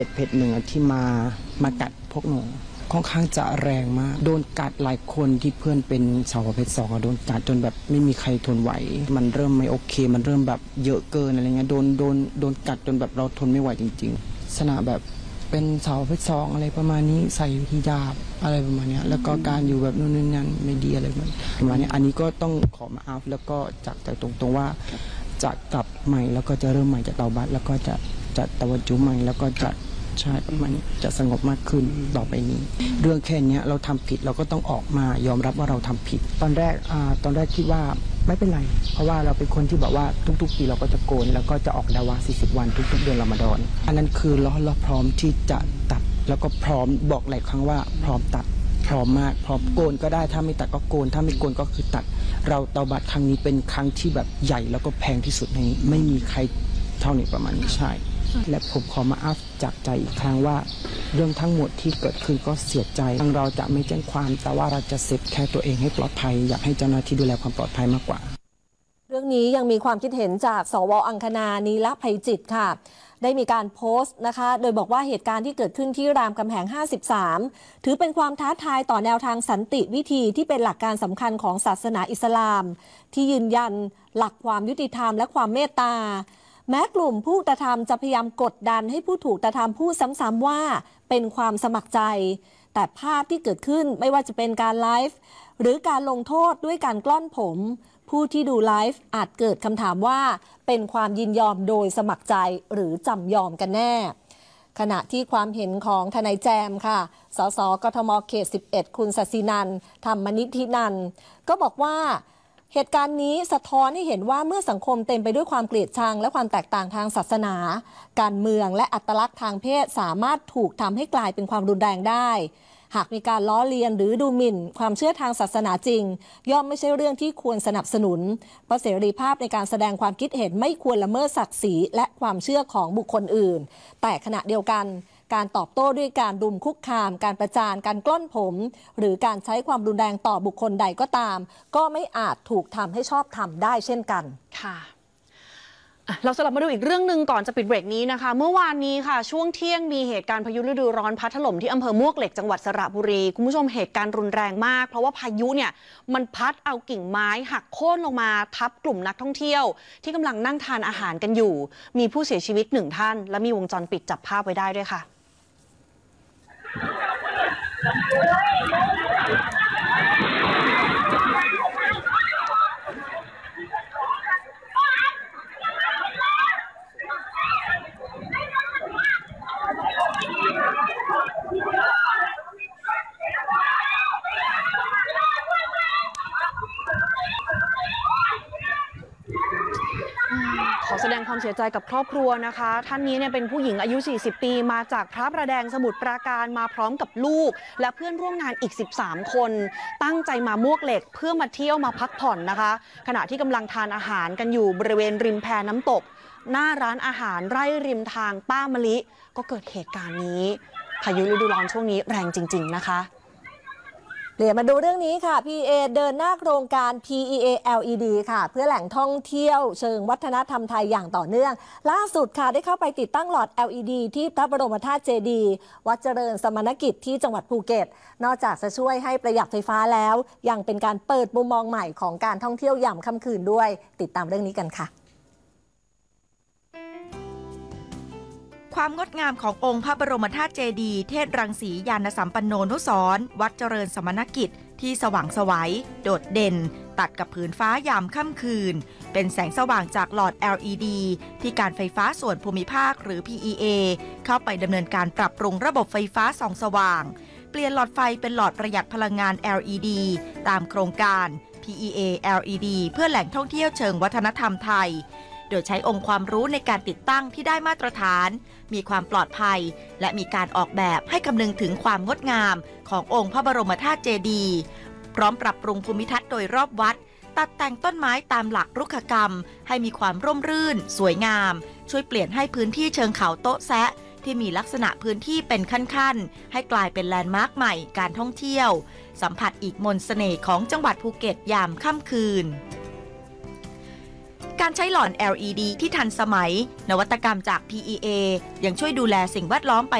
เพชรหนึ่งที่มากัดพวกหนูค่อนข้างจะแรงมากโดนกัดหลายคนที่เพื่อนเป็นสาวประเภท 2โดนกัดจนแบบไม่มีใครทนไหวมันเริ่มไม่โอเคมันเริ่มแบบเยอะเกินอะไรเงี้ยโดนกัดจนแบบเราทนไม่ไหวจริงๆลักษณะแบบเป็นสาวประเภท 2อะไรประมาณนี้ใส่ฮิญาบอะไรประมาณนี้แล้วก็การอยู่แบบนู่นนี่นั่นไม่ดีอะไรประมาณนี้อันนี้ก็ต้องขอมาอัพแล้วก็จากใจตรงๆว่าจะกลับใหม่แล้วก็จะเริ่มใหม่จากเตาบัตแล้วก็จะตะวันจุใหม่แล้วก็จะใช่ประมาณนี้จะสงบมากขึ้นต่อไปนี้เรื่องแค่นี้เราทำผิดเราก็ต้องออกมายอมรับว่าเราทำผิดตอนแรกคิดว่าไม่เป็นไรเพราะว่าเราเป็นคนที่แบบว่าทุกๆปีเราก็จะโกนแล้วก็จะออกดาวา40 วันทุกๆเดือนรอมฎอนอันนั้นคือเราพร้อมที่จะตัดแล้วก็พร้อมบอกหลายครั้งว่าพร้อมตัดพร้อมมากพร้อมโกนก็ได้ถ้าไม่ตัดก็โกนถ้าไม่โกนก็คือตัดเราเตาบัตรครั้งนี้เป็นครั้งที่แบบใหญ่แล้วก็แพงที่สุดในไม่มีใครเท่านี้ประมาณนี้ใช่และผมขอมาอัพจากใจอีกครั้งว่าเรื่องทั้งหมดที่เกิดขึ้นก็เสียใจทางเราจะไม่แจ้งความแต่ว่าเราจะเซฟแค่ตัวเองให้ปลอดภัยอยากให้เจ้าหน้าที่ดูแลความปลอดภัยมากกว่าเรื่องนี้ยังมีความคิดเห็นจากสว.อังคณา นีละไพจิตรค่ะได้มีการโพสต์นะคะโดยบอกว่าเหตุการณ์ที่เกิดขึ้นที่รามคำแหง53ถือเป็นความท้าทายต่อแนวทางสันติวิธีที่เป็นหลักการสำคัญของศาสนาอิสลามที่ยืนยันหลักความยุติธรรมและความเมตตาแม้กลุ่มผู้กระทำจะพยายามกดดันให้ผู้ถูกกระทำพูดซ้ำๆว่าเป็นความสมัครใจแต่ภาพที่เกิดขึ้นไม่ว่าจะเป็นการไลฟ์หรือการลงโทษด้วยการกล้อนผมผู้ที่ดูไลฟ์อาจเกิดคำถามว่าเป็นความยินยอมโดยสมัครใจหรือจำยอมกันแน่ขณะที่ความเห็นของทนายแจมค่ะสสกทมเขต11คุณศศินันท์ธรรมนิธินันท์ก็บอกว่าเหตุการณ์นี้สะท้อนให้เห็นว่าเมื่อสังคมเต็มไปด้วยความเกลียดชังและความแตกต่างทางศาสนาการเมืองและอัตลักษณ์ทางเพศสามารถถูกทำให้กลายเป็นความรุนแรงได้หากมีการล้อเลียนหรือดูหมิ่นความเชื่อทางศาสนาจริงย่อมไม่ใช่เรื่องที่ควรสนับสนุนเพราะเสรีภาพในการแสดงความคิดเห็นไม่ควรละเมิดศักดิ์ศรีและความเชื่อของบุคคลอื่นแต่ขณะเดียวกันการตอบโต้ด้วยการรุมคุกคามการประจานการกล้อนผมหรือการใช้ความรุนแรงต่อบุคคลใดก็ตามก็ไม่อาจถูกทำให้ชอบธรรมได้เช่นกันค่ะเราสลับมาดูอีกเรื่องหนึ่งก่อนจะปิดเบรกนี้นะคะเมื่อวานนี้ค่ะช่วงเที่ยงมีเหตุการณ์พายุฤดูร้อนพัดถล่มที่อำเภอมวกเหล็กจังหวัดสระบุรีคุณผู้ชมเหตุการณ์รุนแรงมากเพราะว่าพายุเนี่ยมันพัดเอากิ่งไม้หักโค่นลงมาทับกลุ่มนักท่องเที่ยวที่กำลังนั่งทานอาหารกันอยู่มีผู้เสียชีวิต1 ท่านและมีวงจรปิดจับภาพไว้ได้ด้วยค่ะขอแสดงความเสียใจกับครอบครัวนะคะท่านนี้เนี่ยเป็นผู้หญิงอายุ40 ปีมาจากพระประแดงสมุทรปราการมาพร้อมกับลูกและเพื่อนร่วมงานอีก13 คนตั้งใจมามวกเหล็กเพื่อมาเที่ยวมาพักผ่อนนะคะขณะที่กำลังทานอาหารกันอยู่บริเวณริมแพน้ำตกหน้าร้านอาหารไร่ริมทางป้ามะลิก็เกิดเหตุการณ์นี้พายุฤดูร้อนช่วงนี้แรงจริงๆนะคะเดี๋ยวมาดูเรื่องนี้ค่ะ PEA เดินหน้าโครงการ PEA LED ค่ะเพื่อแหล่งท่องเที่ยวเชิงวัฒนธรรมไทยอย่างต่อเนื่องล่าสุดค่ะได้เข้าไปติดตั้งหลอด LED ที่พระบรมธาตุเจดีย์วัดเจริญสมณกิจที่จังหวัดภูเก็ตนอกจากจะช่วยให้ประหยัดไฟฟ้าแล้วยังเป็นการเปิดมุมมองใหม่ของการท่องเที่ยวยามค่ำคืนด้วยติดตามเรื่องนี้กันค่ะความงดงามขององค์พระบรมธาตุเจดีย์เทศรังสียานสัมปันโนนุสรณ์วัดเจริญสมณกิจที่สว่างไสวโดดเด่นตัดกับผืนฟ้ายามค่ำคืนเป็นแสงสว่างจากหลอด LED ที่การไฟฟ้าส่วนภูมิภาคหรือ PEA เข้าไปดำเนินการปรับปรุงระบบไฟฟ้าส่องสว่างเปลี่ยนหลอดไฟเป็นหลอดประหยัดพลังงาน LED ตามโครงการ PEA LED เพื่อแหล่งท่องเที่ยวเชิงวัฒนธรรมไทยโดยใช้องค์ความรู้ในการติดตั้งที่ได้มาตรฐานมีความปลอดภัยและมีการออกแบบให้คำนึงถึงความงดงามขององค์พระบรมธาตุเจดีย์พร้อมปรับปรุงภูมิทัศน์โดยรอบวัดตัดแต่งต้นไม้ตามหลักรุกขกรรมให้มีความร่มรื่นสวยงามช่วยเปลี่ยนให้พื้นที่เชิงเขาโต๊ะแซะที่มีลักษณะพื้นที่เป็นขั้นๆให้กลายเป็นแลนด์มาร์คใหม่การท่องเที่ยวสัมผัสอีกมนต์เสน่ห์ของจังหวัดภูเก็ตยามค่ำคืนการใช้หลอด LED ที่ทันสมัยนวัตกรรมจาก PEA ยังช่วยดูแลสิ่งแวดล้อมไป